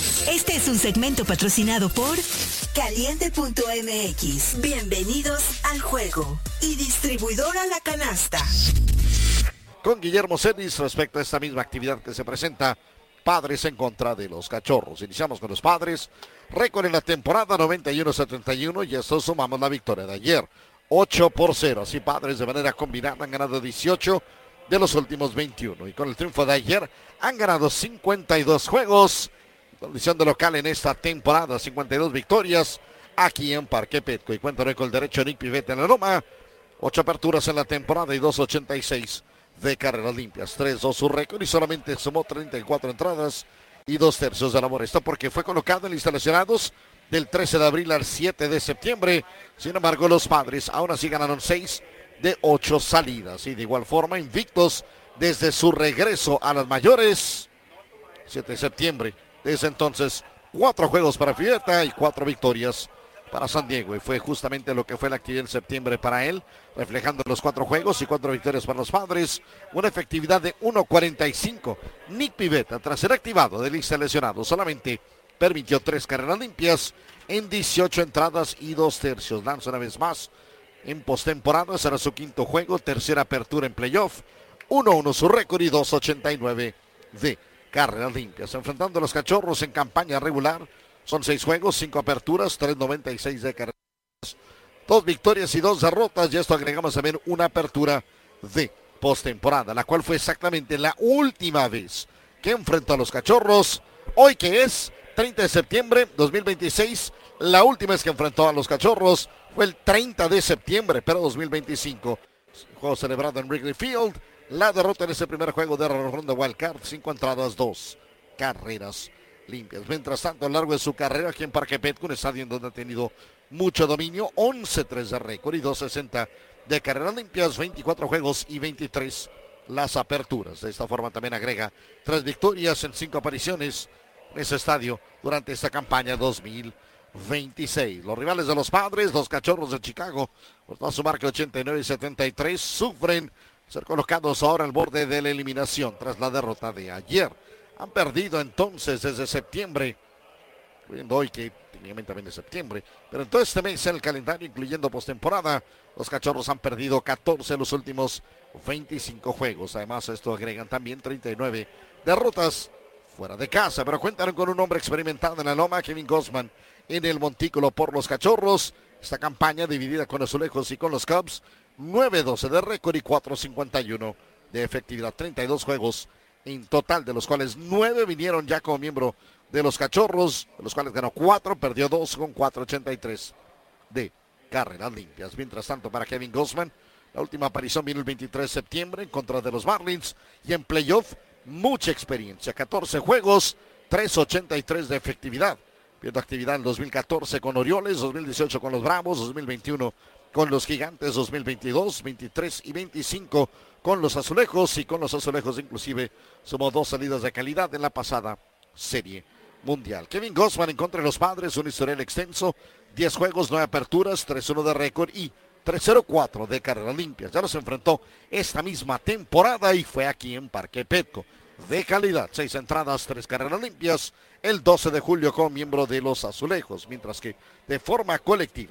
Este es un segmento patrocinado por Caliente.mx. Bienvenidos al juego. Y distribuidora La Canasta. Con Guillermo Celis respecto a esta misma actividad que se presenta, Padres en contra de los Cachorros. Iniciamos con los Padres, récord en la temporada 91-71 y esto sumamos la victoria de ayer, 8-0. Así Padres de manera combinada han ganado 18 de los últimos 21 y con el triunfo de ayer han ganado 52 juegos. Condición de local en esta temporada, 52 victorias aquí en Parque Petco. Y cuenta con el derecho Nick Pivetta en la loma. 8 aperturas en la temporada y 2.86 de carreras limpias. 3-2 su récord y solamente sumó 34 entradas y 2/3 de labor. Esto porque fue colocado en lista de lesionados del 13 de abril al 7 de septiembre. Sin embargo, los Padres aún así ganaron 6 de 8 salidas. Y de igual forma, invictos desde su regreso a las mayores. 7 de septiembre. Desde entonces, 4 juegos para Pivetta y 4 victorias para San Diego. Y fue justamente lo que fue la actividad en septiembre para él, reflejando los 4 juegos y 4 victorias para los Padres. Una efectividad de 1.45. Nick Pivetta, tras ser activado de lista de lesionados, solamente permitió 3 carreras limpias en 18 entradas y 2/3. Lanza una vez más en postemporada. Será su 5º juego, tercera apertura en playoff. 1-1 su récord y 2.89 de carreras limpias. Enfrentando a los Cachorros en campaña regular. Son 6 juegos, 5 aperturas, 3.96 de carreras. 2 victorias y 2 derrotas. Y esto agregamos también una apertura de postemporada, la cual fue exactamente la última vez que enfrentó a los Cachorros. Hoy que es 30 de septiembre 2026. La última vez que enfrentó a los Cachorros fue el 30 de septiembre, pero 2025. Juego celebrado en Wrigley Field. La derrota en ese primer juego de la ronda Wild Card, 5 entradas, 2 carreras limpias. Mientras tanto, a lo largo de su carrera aquí en Parque Petco, un estadio en donde ha tenido mucho dominio, 11-3 de récord y 2.60 de carreras limpias, 24 juegos y 23 las aperturas. De esta forma también agrega 3 victorias en 5 apariciones en ese estadio durante esta campaña 2026. Los rivales de los Padres, los Cachorros de Chicago, por toda su marca 89 y 73, sufren ser colocados ahora al borde de la eliminación tras la derrota de ayer. Han perdido entonces desde septiembre, incluyendo hoy que técnicamente también de septiembre, pero en todo este mes en el calendario, incluyendo postemporada, los Cachorros han perdido 14 de los últimos 25 juegos. Además, esto agregan también 39 derrotas fuera de casa, pero cuentan con un hombre experimentado en la loma, Kevin Gausman, en el montículo por los Cachorros. Esta campaña dividida con los Azulejos y con los Cubs, 9-12 de récord y 4.51 de efectividad. 32 juegos en total, de los cuales 9 vinieron ya como miembro de los Cachorros, de los cuales ganó 4, perdió 2 con 4.83 de carreras limpias. Mientras tanto, para Kevin Gausman, la última aparición vino el 23 de septiembre en contra de los Marlins y en playoff, mucha experiencia. 14 juegos, 3.83 de efectividad. Viendo actividad en 2014 con Orioles, 2018 con los Bravos, 2021 con los Gigantes, 2022, 23 y 25 con los Azulejos, y con los Azulejos inclusive sumó 2 salidas de calidad en la pasada Serie Mundial. Kevin Gausman en contra de los Padres, un historial extenso, 10 juegos, 9 aperturas, 3-1 de récord y 3-0-4 de carreras limpias. Ya los enfrentó esta misma temporada y fue aquí en Parque Petco. De calidad, 6 entradas, 3 carreras limpias, el 12 de julio como miembro de los Azulejos, mientras que de forma colectiva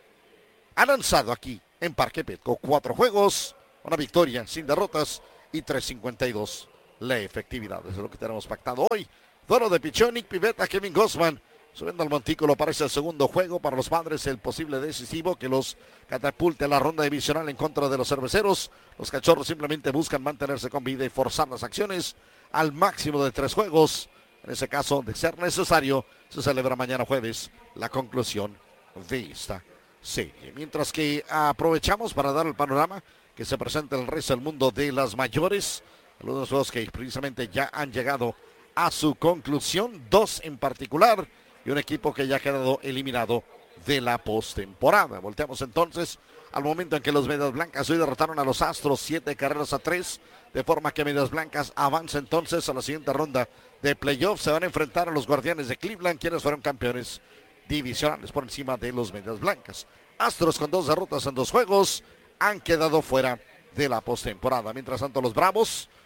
ha lanzado aquí en Parque Petco 4 juegos, una victoria sin derrotas y 3.52 la efectividad. Eso es lo que tenemos pactado hoy. Duelo de pichón, Nick Pivetta, Kevin Gausman, subiendo al montículo para ese segundo juego para los Padres, el posible decisivo que los catapulte a la ronda divisional en contra de los Cerveceros. Los Cachorros simplemente buscan mantenerse con vida y forzar las acciones al máximo de 3 juegos. En ese caso, de ser necesario, se celebra mañana jueves la conclusión de esta serie. Mientras que aprovechamos para dar el panorama que se presenta el resto del mundo de las mayores. Algunos juegos que precisamente ya han llegado a su conclusión, 2 en particular, y un equipo que ya ha quedado eliminado de la postemporada. Volteamos entonces al momento en que los Medias Blancas hoy derrotaron a los Astros 7-3, de forma que Medias Blancas avanza entonces a la siguiente ronda de playoffs. Se van a enfrentar a los Guardianes de Cleveland, quienes fueron campeones divisionales por encima de los Medias Blancas. Astros con 2 derrotas en 2 juegos han quedado fuera de la postemporada. Mientras tanto, los Bravos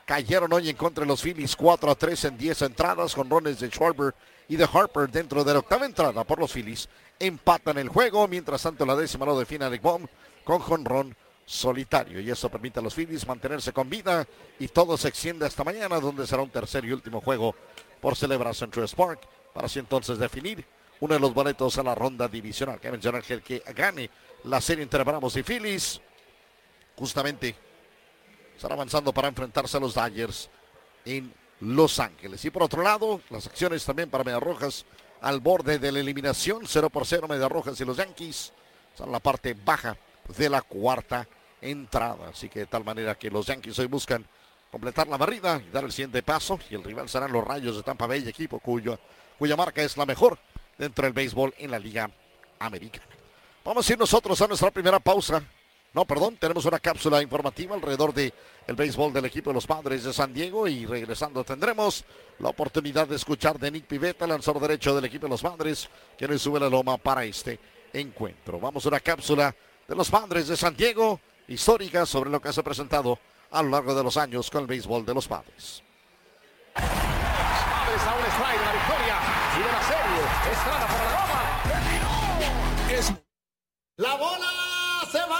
cayeron hoy en contra de los Phillies 4-3 en 10 entradas, con jonrones de Schwarber y de Harper dentro de la octava entrada por los Phillies. Empatan el juego, mientras tanto la décima lo define Alec Bohm con jonrón solitario, y eso permite a los Phillies mantenerse con vida, y todo se extiende hasta mañana, donde será un tercer y último juego por celebrar Truist Park, para así entonces definir uno de los boletos a la ronda divisional. Que mencionar que el que gane la serie entre Bravos y Phillies justamente estará avanzando para enfrentarse a los Dodgers en Los Ángeles. Y por otro lado, las acciones también para Medias Rojas al borde de la eliminación, 0-0 Medias Rojas y los Yankees están en la parte baja de la cuarta entrada. Así que de tal manera que los Yankees hoy buscan completar la barrida y dar el siguiente paso, y el rival serán los Rayos de Tampa Bay, equipo cuya marca es la mejor dentro del béisbol en la Liga Americana. Vamos a ir nosotros a nuestra primera pausa. Tenemos una cápsula informativa alrededor del béisbol del equipo de los Padres de San Diego, y regresando tendremos la oportunidad de escuchar de Nick Pivetta, lanzador derecho del equipo de los Padres, que nos sube la loma para este encuentro. Vamos a una cápsula de los Padres de San Diego, histórica sobre lo que se ha presentado a lo largo de los años con el béisbol de los Padres. Padres a un strike de la victoria y de la serie. Estrada por la goma. Es la bola. Se va.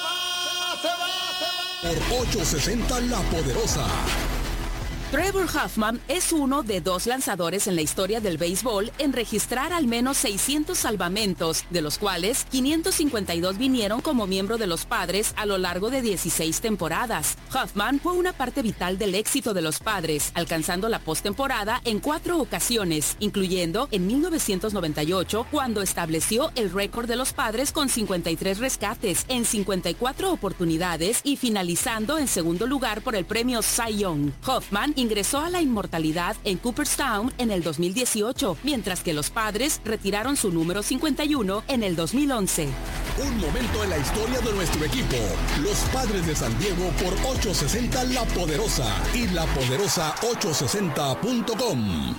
Por 860 La Poderosa. Trevor Hoffman es uno de 2 lanzadores en la historia del béisbol en registrar al menos 600 salvamentos, de los cuales 552 vinieron como miembro de los Padres a lo largo de 16 temporadas. Hoffman fue una parte vital del éxito de los Padres, alcanzando la postemporada en 4 ocasiones, incluyendo en 1998, cuando estableció el récord de los Padres con 53 rescates en 54 oportunidades y finalizando en segundo lugar por el premio Cy Young. Hoffman ingresó a la inmortalidad en Cooperstown en el 2018, mientras que los Padres retiraron su número 51 en el 2011. Un momento en la historia de nuestro equipo. Los Padres de San Diego por 860 La Poderosa y lapoderosa860.com.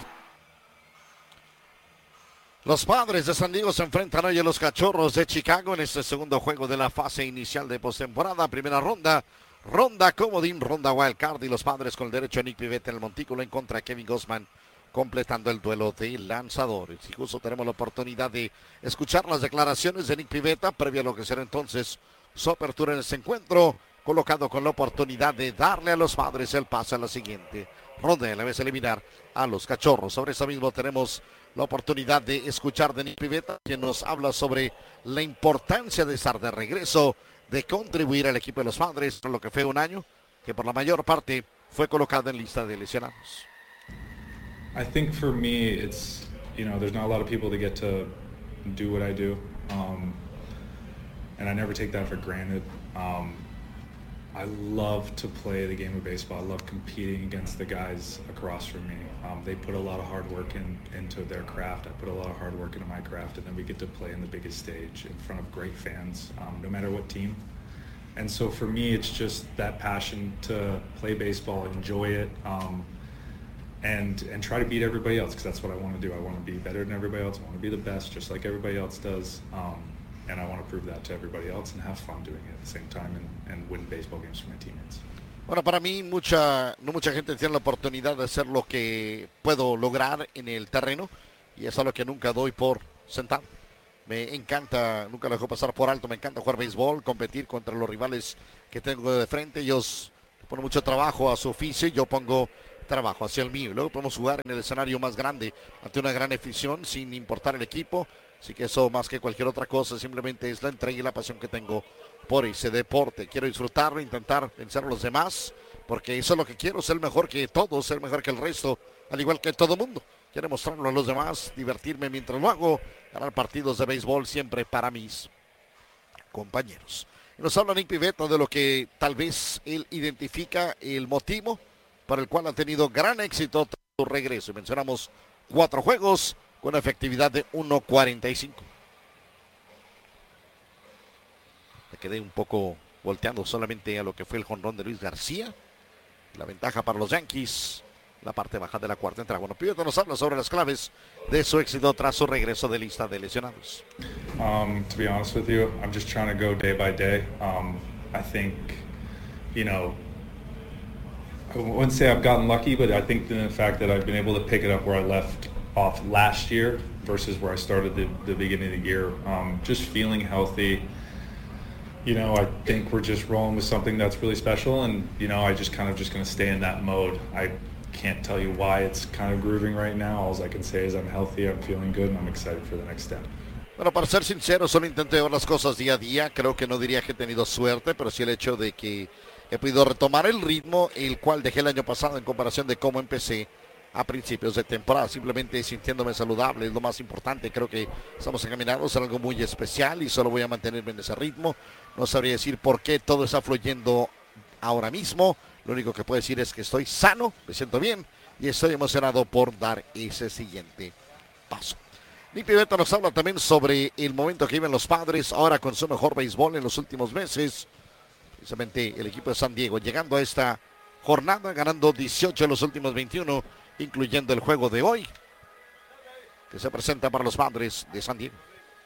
Los Padres de San Diego se enfrentan hoy a los Cachorros de Chicago en este segundo juego de la fase inicial de postemporada. Primera ronda comodín, ronda wild card, y los Padres con el derecho a Nick Pivetta en el montículo en contra de Kevin Gausman, completando el duelo de lanzadores. Y justo tenemos la oportunidad de escuchar las declaraciones de Nick Pivetta previo a lo que será entonces su apertura en este encuentro, colocado con la oportunidad de darle a los Padres el paso a la siguiente ronda, a la vez eliminar a los Cachorros. Sobre eso mismo tenemos la oportunidad de escuchar de Nick Pivetta, quien nos habla sobre la importancia de estar de regreso, de contribuir al equipo de los Padres, lo que fue un año que por la mayor parte fue colocado en lista de lesionados. I think for me, it's, there's not a lot of people that get to do what I do, and I never take that for granted. I love to play the game of baseball. I love competing against the guys across from me. They put a lot of hard work into their craft. I put a lot of hard work into my craft, and then we get to play in the biggest stage in front of great fans, no matter what team. And so for me, it's just that passion to play baseball, enjoy it, and try to beat everybody else, because that's what I want to do. I want to be better than everybody else. I want to be the best, just like everybody else does. And I want to prove that to everybody else and have fun doing it at the same time and win baseball games for my teammates. Bueno, para mí no mucha gente tiene la oportunidad de hacer lo que puedo lograr en el terreno, y es algo que nunca doy por sentado. Me encanta, nunca lo dejo pasar por alto, me encanta jugar béisbol, competir contra los rivales que tengo de frente. Ellos ponen mucho trabajo a su oficio y yo pongo trabajo hacia el mío. Y luego podemos jugar en el escenario más grande ante una gran afición sin importar el equipo. Así que eso, más que cualquier otra cosa, simplemente es la entrega y la pasión que tengo por ese deporte. Quiero disfrutarlo, intentar vencer a los demás, porque eso es lo que quiero, ser mejor que todos, ser mejor que el resto, al igual que todo mundo. Quiero mostrarlo a los demás, divertirme mientras lo hago, ganar partidos de béisbol siempre para mis compañeros. Y nos habla Nick Pivetta de lo que tal vez él identifica el motivo para el cual ha tenido gran éxito tras su regreso. Y mencionamos 4 juegos con efectividad de 1.45. Me quedé un poco volteando solamente a lo que fue el jonrón de Luis García. La ventaja para los Yankees, la parte baja de la cuarta entrada. Bueno, Pivetta nos habla sobre las claves de su éxito tras su regreso de lista de lesionados. To be honest with you, I'm just trying to go day by day. I think, I wouldn't say I've gotten lucky, but I think the fact that I've been able to pick it up where I left off last year versus where I started the beginning of the year. Just feeling healthy. I think we're just rolling with something that's really special, and I just kind of just going to stay in that mode. I can't tell you why it's kind of grooving right now. All I can say is I'm healthy, I'm feeling good, and I'm excited for the next step. Bueno, para ser sincero, solo intento llevar las cosas día a día. Creo que no diría que he tenido suerte, pero sí el hecho de que he podido retomar el ritmo, el cual dejé el año pasado en comparación de cómo empecé a principios de temporada. Simplemente sintiéndome saludable es lo más importante. Creo que estamos encaminados a algo muy especial y solo voy a mantenerme en ese ritmo. No sabría decir por qué todo está fluyendo ahora mismo. Lo único que puedo decir es que estoy sano, me siento bien y estoy emocionado por dar ese siguiente paso. Nick Pivetta nos habla también sobre el momento que viven los Padres ahora con su mejor béisbol en los últimos meses. Precisamente el equipo de San Diego llegando a esta jornada, ganando 18 de los últimos 21, incluyendo el juego de hoy, que se presenta para los Padres de San Diego.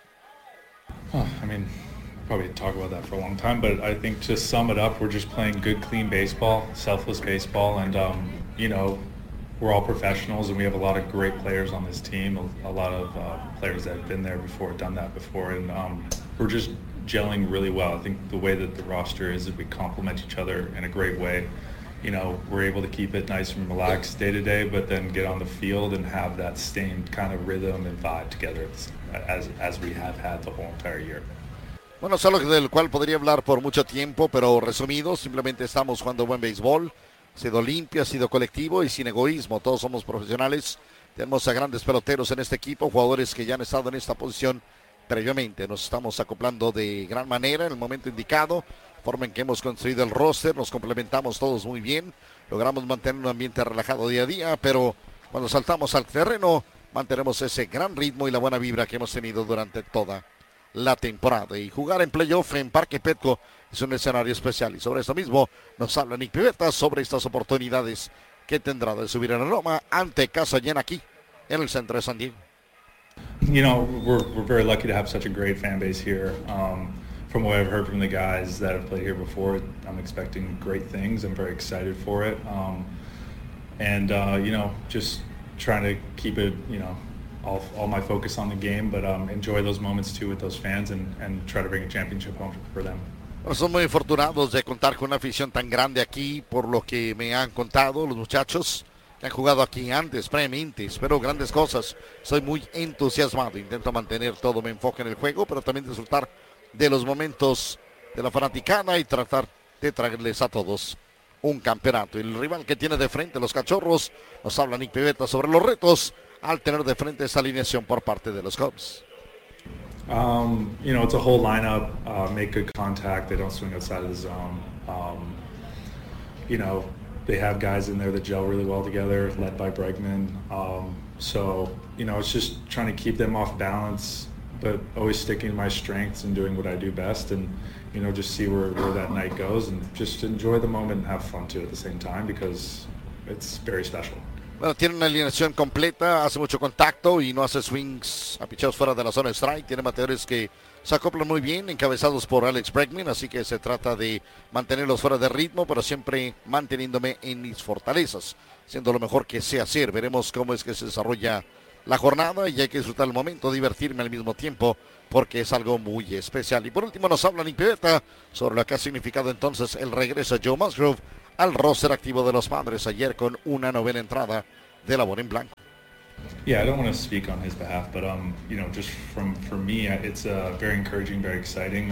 Probably talk about that for a long time, but I think to sum it up, we're just playing good, clean baseball, selfless baseball, and we're all professionals, and we have a lot of great players on this team, a lot of players that have been there before, done that before, and we're just gelling really well. I think the way that the roster is we complement each other in a great way. We're able to keep it nice and relaxed day to day, but then get on the field and have that same kind of rhythm and vibe together as we have had the whole entire year. Bueno, es algo del cual podría hablar por mucho tiempo, pero resumido, simplemente estamos jugando buen béisbol. Ha sido limpio, ha sido colectivo y sin egoísmo. Todos somos profesionales. Tenemos a grandes peloteros en este equipo, jugadores que ya han estado en esta posición previamente. Nos estamos acoplando de gran manera en el momento indicado. Forma en que hemos construido el roster, nos complementamos todos muy bien. Logramos mantener un ambiente relajado día a día, pero cuando saltamos al terreno, mantenemos ese gran ritmo y la buena vibra que hemos tenido durante toda la temporada. Y jugar en playoff en Parque Petco es un escenario especial, y sobre eso mismo nos habla Nick Pivetta sobre estas oportunidades que tendrá de subir en la loma ante casa llena aquí en el centro de San Diego. We're very lucky to have such a great fan base here. From what I've heard from the guys that have played here before, I'm expecting great things. I'm very excited for it. Just trying to keep it, all my focus on the game, but enjoy those moments too with those fans and try to bring a championship home for them. Bueno, son muy afortunados de contar con una afición tan grande aquí, por lo que me han contado los muchachos que han jugado aquí antes, previamente. Espero grandes cosas. Soy muy entusiasmado. Intento mantener todo mi enfoque en el juego, pero también disfrutar de los momentos de la fanaticada y tratar de traerles a todos un campeonato. El rival que tiene de frente los Cachorros, nos habla Nick Pivetta sobre los retos al tener de frente esta alineación por parte de los Cubs. It's a whole lineup, make good contact, they don't swing outside of the zone. They have guys in there that gel really well together, led by Bregman. It's just trying to keep them off balance, but always sticking to my strengths and doing what I do best, and just see where that night goes, and just enjoy the moment and have fun too at the same time, because it's very special. Bueno, tiene una alineación completa, hace mucho contacto y no hace swings a picheos fuera de la zona de strike. Tiene bateadores que se acoplan muy bien, encabezados por Alex Bregman, así que se trata de mantenerlos fuera de ritmo, pero siempre manteniéndome en mis fortalezas, siendo lo mejor que sé hacer. Veremos cómo es que se desarrolla la jornada y hay que disfrutar el momento, divertirme al mismo tiempo, porque es algo muy especial. Y por último nos habla Nick Pivetta sobre lo que ha significado entonces el regreso de Joe Musgrove al roster activo de los Padres ayer con una novena entrada de labor en blanco. Yeah, I don't want to speak on his behalf, but just for me, it's very encouraging, very exciting.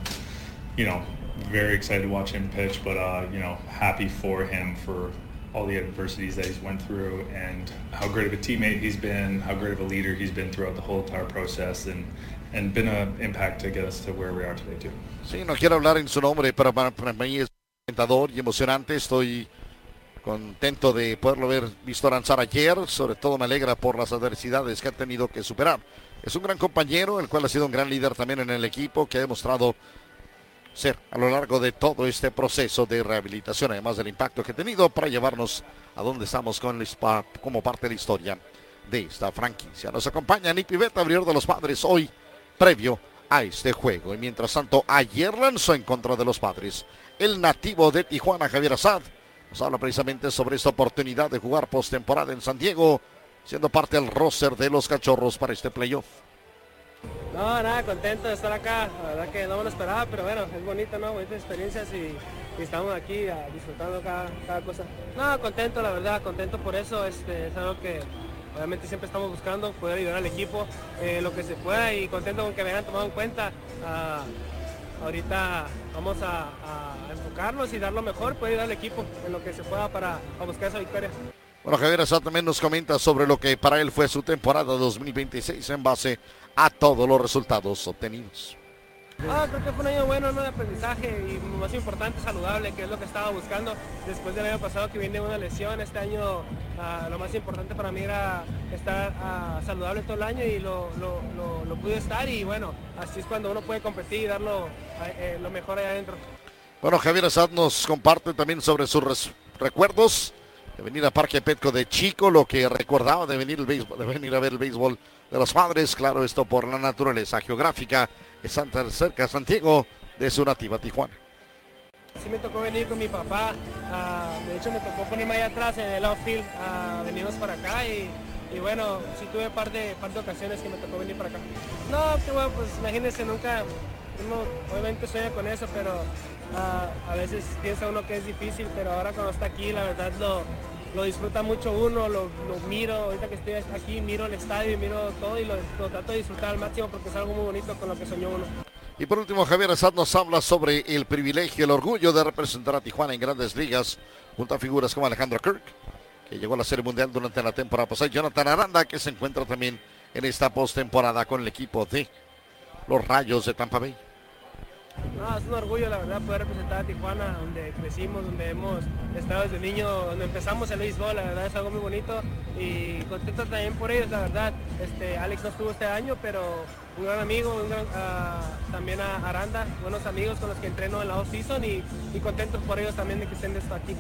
Very excited to watch him pitch, but happy for him for all the adversities that he's went through and how great of a teammate he's been, how great of a leader he's been throughout the whole entire process, and been an impact to get us to where we are today too. Sí, no quiero hablar en su nombre, pero para mí es alentador y emocionante. Estoy contento de poderlo haber visto lanzar ayer. Sobre todo me alegra por las adversidades que ha tenido que superar. Es un gran compañero, el cual ha sido un gran líder también en el equipo, que ha demostrado ser a lo largo de todo este proceso de rehabilitación, además del impacto que ha tenido para llevarnos a donde estamos como parte de la historia de esta franquicia. Nos acompaña Nick Pivetta, abridor de los Padres, hoy previo a este juego. Y mientras tanto, ayer lanzó en contra de los Padres el nativo de Tijuana, Javier Assad. Nos habla precisamente sobre esta oportunidad de jugar postemporada en San Diego, siendo parte del roster de los Cachorros para este playoff. No, nada, contento de estar acá. La verdad que no me lo esperaba, pero bueno, es bonito, ¿no? Bonitas experiencias y estamos aquí disfrutando cada cosa. No, contento, la verdad, contento por eso. Es algo que obviamente siempre estamos buscando, poder ayudar al equipo lo que se pueda y contento con que me hayan tomado en cuenta. Ahorita vamos a enfocarnos y dar lo mejor, poder ayudar al equipo en lo que se pueda para buscar esa victoria. Bueno, Javier Assad también nos comenta sobre lo que para él fue su temporada 2026 en base a todos los resultados obtenidos. Creo que fue un año bueno, ¿no? De aprendizaje y más importante, saludable, que es lo que estaba buscando después del año pasado que viene una lesión. Este año lo más importante para mí era estar saludable todo el año y lo pude estar y bueno, así es cuando uno puede competir y dar lo mejor allá adentro. Bueno, Javier Assad nos comparte también sobre sus recuerdos de venir a Parque Petco de chico, lo que recordaba de venir a ver el béisbol de los Padres, claro, esto por la naturaleza geográfica, están tan cerca de San Diego de su nativa Tijuana. Sí me tocó venir con mi papá, de hecho me tocó ponerme allá atrás en el outfield, venimos para acá y bueno, sí tuve par de ocasiones que me tocó venir para acá. No, que bueno, pues imagínense, nunca, uno obviamente sueña con eso, pero a veces piensa uno que es difícil, pero ahora cuando está aquí la verdad lo disfruta mucho uno, lo miro, ahorita que estoy aquí miro el estadio y miro todo y lo trato de disfrutar al máximo porque es algo muy bonito con lo que soñó uno. Y por último, Javier Assad nos habla sobre el privilegio, el orgullo de representar a Tijuana en grandes ligas junto a figuras como Alejandro Kirk, que llegó a la Serie Mundial durante la temporada pasada, y Jonathan Aranda, que se encuentra también en esta postemporada con el equipo de los Rayos de Tampa Bay. No, es un orgullo la verdad poder representar a Tijuana, donde crecimos, donde hemos estado desde niño, donde empezamos el béisbol, la verdad es algo muy bonito y contento también por ellos, la verdad. Alex no estuvo este año, pero un gran amigo, también a Aranda, buenos amigos con los que entreno en la off-season y contentos por ellos también de que estén aquí.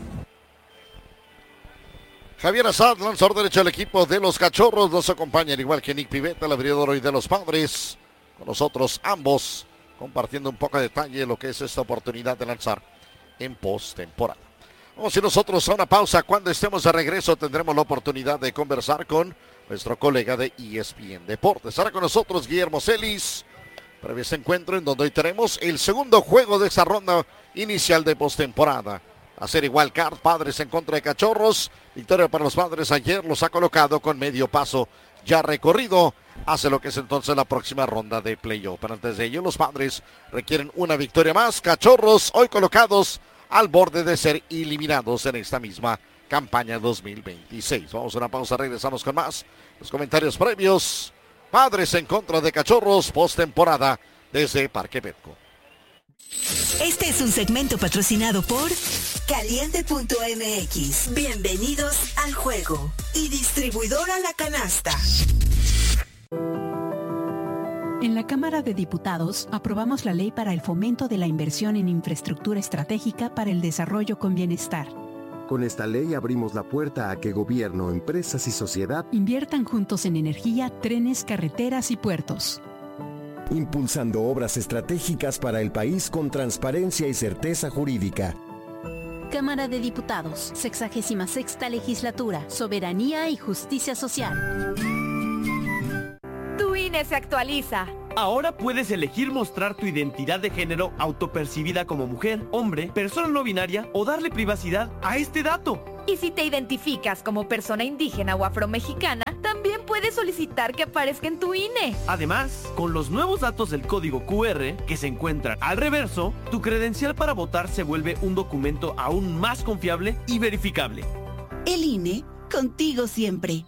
Javier Assad, lanzador derecho del equipo de los Cachorros, nos acompaña al igual que Nick Pivetta, el abridor hoy de los Padres, con nosotros ambos compartiendo un poco de detalle de lo que es esta oportunidad de lanzar en postemporada. Vamos a ir nosotros a una pausa. Cuando estemos de regreso tendremos la oportunidad de conversar con nuestro colega de ESPN Deportes. Estará con nosotros Guillermo Celis, previo a este encuentro en donde hoy tenemos el segundo juego de esta ronda inicial de postemporada. A ser igual card, Padres en contra de Cachorros. Victoria para los Padres ayer, los ha colocado con medio paso ya recorrido. Hace lo que es entonces la próxima ronda de playoff. Pero antes de ello, los Padres requieren una victoria más. Cachorros hoy colocados al borde de ser eliminados en esta misma campaña 2026. Vamos a una pausa, regresamos con más. Los comentarios previos. Padres en contra de Cachorros, postemporada desde Parque Petco. Este es un segmento patrocinado por Caliente.mx. Bienvenidos al juego. Y distribuidora La Canasta. En la Cámara de Diputados aprobamos la ley para el fomento de la inversión en infraestructura estratégica para el desarrollo con bienestar. Con esta ley abrimos la puerta a que gobierno, empresas y sociedad inviertan juntos en energía, trenes, carreteras y puertos. Impulsando obras estratégicas para el país con transparencia y certeza jurídica. Cámara de Diputados, 66ª Legislatura, Soberanía y Justicia Social. Tu INE se actualiza. Ahora puedes elegir mostrar tu identidad de género autopercibida como mujer, hombre, persona no binaria o darle privacidad a este dato. Y si te identificas como persona indígena o afromexicana, también puedes solicitar que aparezca en tu INE. Además, con los nuevos datos del código QR que se encuentran al reverso, tu credencial para votar se vuelve un documento aún más confiable y verificable. El INE, contigo siempre.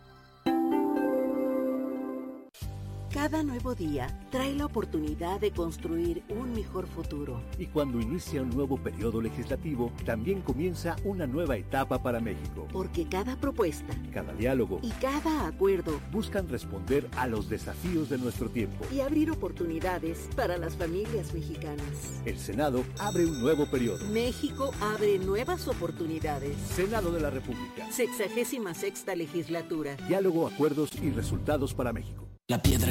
Cada nuevo día trae la oportunidad de construir un mejor futuro. Y cuando inicia un nuevo periodo legislativo, también comienza una nueva etapa para México. Porque cada propuesta, cada diálogo y cada acuerdo buscan responder a los desafíos de nuestro tiempo y abrir oportunidades para las familias mexicanas. El Senado abre un nuevo periodo. México abre nuevas oportunidades. Senado de la República. 66ª Legislatura. Diálogo, acuerdos y resultados para México. La piedra